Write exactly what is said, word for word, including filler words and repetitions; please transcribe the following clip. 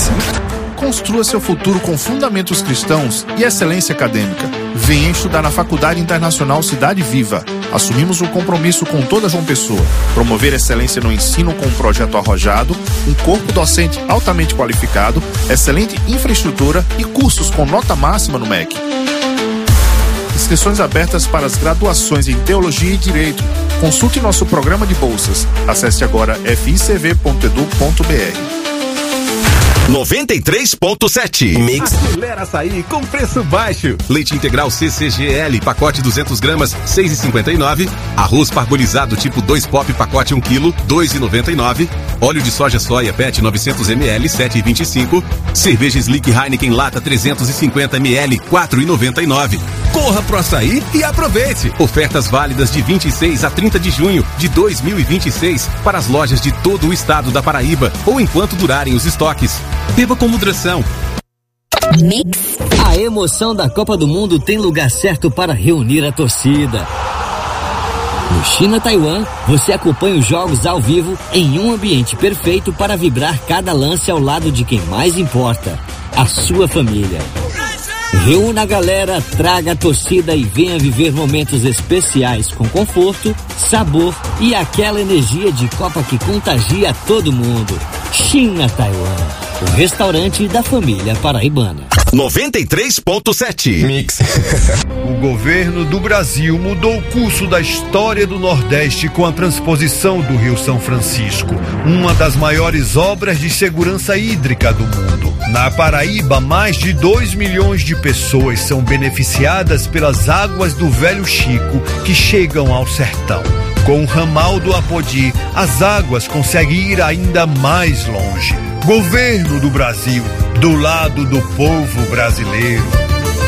excelência. Construa seu futuro com fundamentos cristãos e excelência acadêmica. Venha estudar na Faculdade Internacional Cidade Viva. Assumimos o compromisso com toda João Pessoa. Promover excelência no ensino com um projeto arrojado, um corpo docente altamente qualificado, excelente infraestrutura e cursos com nota máxima no M E C. Inscrições abertas para as graduações em Teologia e Direito. Consulte nosso programa de bolsas. Acesse agora f i c v ponto edu ponto b r. noventa e três ponto sete. Mix. Acelera açaí com preço baixo. Leite integral C C G L, pacote duzentas gramas, seis reais e cinquenta e nove centavos. Arroz parbolizado tipo dois pop, pacote um quilo, dois reais e noventa e nove centavos. Óleo de soja soia P E T novecentos mililitros, sete reais e vinte e cinco centavos. Cerveja Slick Heineken lata trezentos e cinquenta mililitros, quatro reais e noventa e nove centavos. Corra pro açaí e aproveite. Ofertas válidas de vinte e seis a trinta de junho de dois mil e vinte e seis para as lojas de todo o estado da Paraíba ou enquanto durarem os estoques. Beba com moderação. Mix. A emoção da Copa do Mundo tem lugar certo para reunir a torcida. No China-Taiwan, você acompanha os jogos ao vivo em um ambiente perfeito para vibrar cada lance ao lado de quem mais importa, a sua família. Reúna a galera, traga a torcida e venha viver momentos especiais com conforto, sabor e aquela energia de Copa que contagia todo mundo. China-Taiwan, o restaurante da família paraibana. noventa e três ponto sete. Mix. O governo do Brasil mudou o curso da história do Nordeste com a transposição do Rio São Francisco, uma das maiores obras de segurança hídrica do mundo. Na Paraíba, mais de dois milhões de pessoas são beneficiadas pelas águas do Velho Chico que chegam ao sertão. Com o ramal do Apodi, as águas conseguem ir ainda mais longe. Governo do Brasil, do lado do povo brasileiro.